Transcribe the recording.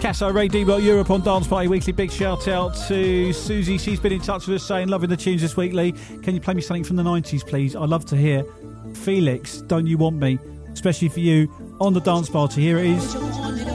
Picasso, Ray Debo Europe on Dance Party Weekly. Big shout out to Susie. She's been in touch with us saying, loving the tunes this week, Lee. Can you play me something from the 90s, please? I'd love to hear Felix, Don't You Want Me? Especially for you on the dance party. Here it is.